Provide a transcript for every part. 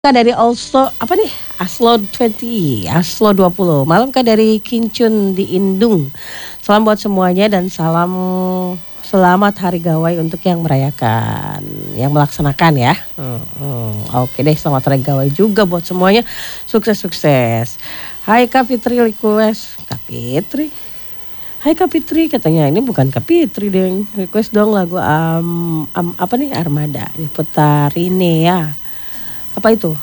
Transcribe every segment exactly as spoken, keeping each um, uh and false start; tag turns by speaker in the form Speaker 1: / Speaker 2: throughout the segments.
Speaker 1: Kak dari also apa nih? Aslo dua puluh, Aslo dua puluh. Malam Kak dari Kincun di Indung. Salam buat semuanya dan salam selamat Hari Gawai untuk yang merayakan, yang melaksanakan ya. Hmm, hmm. Oke deh, selamat Hari Gawai juga buat semuanya. Sukses-sukses. Hai Kak Fitri request. Kak Fitri. Hai Kak Fitri, katanya ini bukan Kak Fitri deh. Request dong lagu um, um, apa nih Armada diputar ini ya. Apa itu?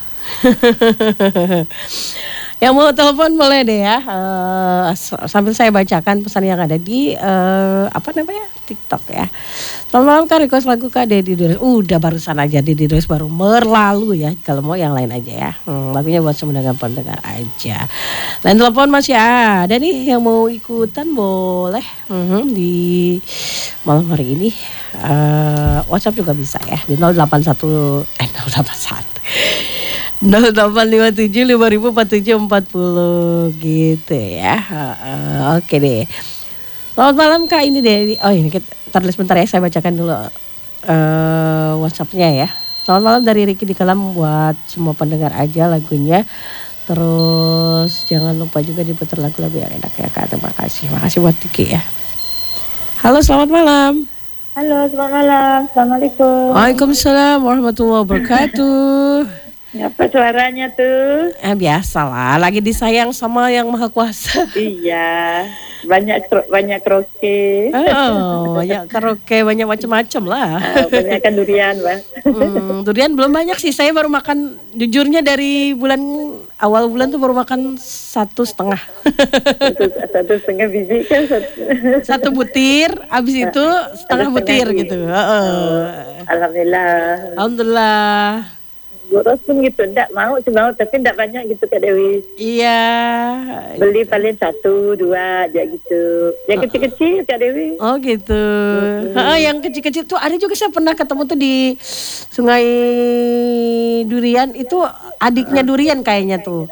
Speaker 1: Yang mau telepon boleh deh ya. Uh, sambil saya bacakan pesan yang ada di uh, apa namanya TikTok ya. Selamat malam Kak, request lagu Kak Dedi Dores. Udah barusan aja Dedi Dores baru berlalu ya. Kalau mau yang lain aja ya. Hmm, lagunya buat semua pendengar aja. Lain telepon masih ada nih yang mau ikutan boleh hmm, di malam hari ini. Uh, WhatsApp juga bisa ya di nol delapan satu eh nol delapan satu nol delapan lima tujuh lima ribu empat tujuh empat nol gitu ya. Uh, Oke okay deh. Selamat malam Kak, ini deh. Oh ini kita terus sebentar ya, saya bacakan dulu uh, WhatsApp-nya ya. Selamat malam dari Ricky di Kelam buat semua pendengar aja lagunya. Terus jangan lupa juga diputar lagu-lagu yang enak ya Kak. Terima kasih. Makasih buat Ricky ya. Halo, selamat malam.
Speaker 2: Halo, selamat malam. Assalamualaikum.
Speaker 1: Waalaikumsalam warahmatullahi wabarakatuh.
Speaker 2: Apa suaranya tuh?
Speaker 1: Eh biasalah, lagi disayang sama yang maha kuasa.
Speaker 2: Iya, banyak banyak karaoke.
Speaker 1: Oh, banyak karaoke, banyak macam-macam lah.
Speaker 2: Uh, banyak kan durian, Bang.
Speaker 1: Hmm, durian belum banyak sih, saya baru makan, jujurnya dari bulan awal bulan tuh baru makan satu setengah.
Speaker 2: Satu, satu setengah biji kan? Satu,
Speaker 1: satu butir, abis itu setengah butir gitu. Oh,
Speaker 2: Alhamdulillah.
Speaker 1: Alhamdulillah.
Speaker 2: Boros pun gitu, enggak mau sih mau, tapi enggak banyak gitu Kak Dewi.
Speaker 1: Iya.
Speaker 2: Beli paling satu, dua aja gitu. Yang kecil-kecil Kak Dewi.
Speaker 1: Oh gitu. Mm-hmm. Ha, yang kecil-kecil tuh ada juga, saya pernah ketemu tuh di Sungai Durian, itu adiknya durian kayaknya tuh.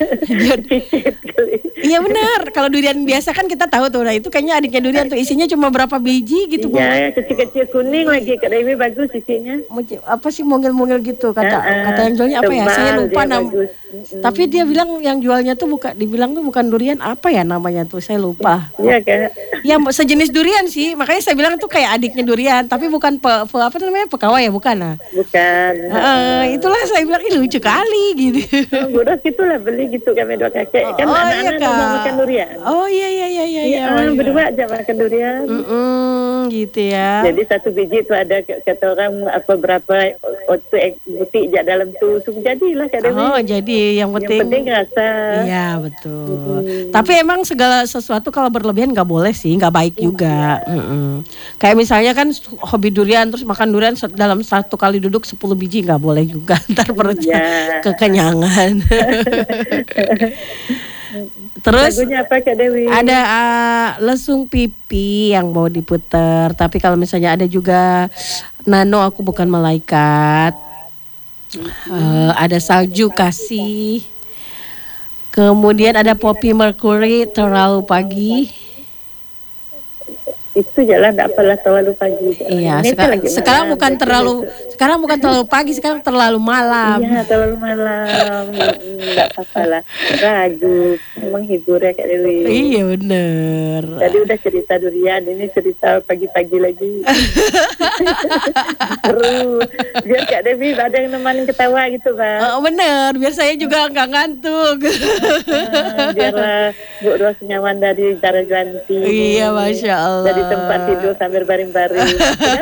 Speaker 1: Iya benar, kalau durian biasa kan kita tahu tuh, nah itu kayaknya adiknya durian tuh, isinya cuma berapa biji gitu.
Speaker 2: Iya, kecil-kecil kuning lagi Kak Dewi, bagus isinya.
Speaker 1: Apa sih mungil-mungil gitu kata uh, uh, kata yang jualnya apa ya? Saya lupa nama. Mm-hmm. Tapi dia bilang yang jualnya tuh bukan, dibilang tuh bukan durian, apa ya namanya tuh, saya lupa.
Speaker 2: Iya kan?
Speaker 1: Ya sejenis durian sih, makanya saya bilang tuh kayak adiknya durian, tapi bukan pe, pe apa namanya pekawai ya, bukan lah.
Speaker 2: Bukan.
Speaker 1: Uh, itulah saya bilang ini lucu kali gitu.
Speaker 2: Oh, boros itulah beli gitu kami dua kakek kan
Speaker 1: oh,
Speaker 2: anak-anak
Speaker 1: iya,
Speaker 2: mau makan durian.
Speaker 1: Oh iya iya iya iya.
Speaker 2: Iya, ya, berdua aja makan durian.
Speaker 1: Mm-mm, gitu ya.
Speaker 2: Jadi satu biji itu ada kata orang apa berapa otak butik di dalam tuh, jadilah Kak Dewi.
Speaker 1: Oh jadi yang penting.
Speaker 2: Yang penting rasa.
Speaker 1: Iya betul. Mm-hmm. Tapi emang segala sesuatu kalau berlebihan nggak boleh sih, nggak baik juga. Mm-hmm. Kayak misalnya kan hobi durian terus makan durian dalam satu kali duduk sepuluh biji nggak boleh juga. Ntar perutnya ya. Kekenyangan. Terus
Speaker 2: lagunya apa Kak Dewi?
Speaker 1: Ada uh, Lesung Pipi yang mau diputer. Tapi kalau misalnya ada juga Nano Aku Bukan Malaikat. Uh, ada Salju Kasih. Kemudian ada Poppy Mercury Terlalu Pagi.
Speaker 2: Itu jalan enggak apalah terlalu pagi.
Speaker 1: Iya, seka- sekarang bukan terlalu sekarang bukan terlalu pagi, sekarang terlalu malam.
Speaker 2: Iya, terlalu malam. Enggak apa-apalah. Ragu, menghibur ya Kak Dewi.
Speaker 1: Iya benar.
Speaker 2: Tadi udah cerita durian, ini cerita pagi-pagi lagi. Seru. Biar Kak Dewi ada yang nemenin ketawa gitu, Bang.
Speaker 1: Oh, benar, biar saya juga enggak ngantuk.
Speaker 2: uh, biar Bu Ros nyaman dari Darah Janti.
Speaker 1: Iya, Masya Allah.
Speaker 2: Dari tempat tidur sambil baring-baring.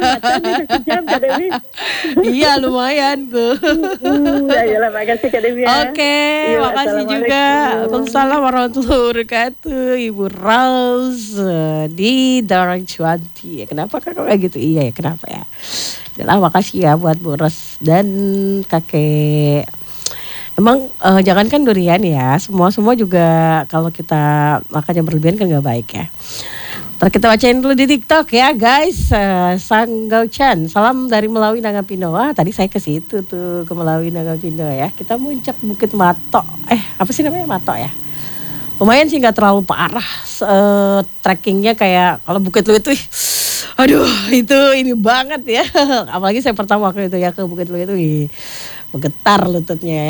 Speaker 1: Iya lumayan tuh.
Speaker 2: Ya iyalah, makasih Kak Dewi.
Speaker 1: Oke, okay, ya, makasih juga. Waalaikumsalam warahmatullahi wabarakatuh. Ibu Rose di Darah Janti. Kenapa Kak kayak gitu? Iya ya, kenapa ya? Yalah, makasih ya buat Bu Rose dan kakek. Emang uh, jangankan durian ya, semua-semua juga kalau kita makannya berlebihan kan gak baik ya. Ntar kita bacain dulu di TikTok ya guys. uh, Sanggau Chan, salam dari Melawi Nangapino. Wah tadi saya ke situ tuh, ke Melawi Nangapino ya. Kita muncak Bukit Matok. Eh apa sih namanya, Matok ya? Lumayan sih, gak terlalu parah. uh, Trekkingnya kayak kalau Bukit Luit tuh, aduh itu ini banget ya. Apalagi saya pertama waktu itu ya ke Bukit Luit itu, bergetar lututnya ya.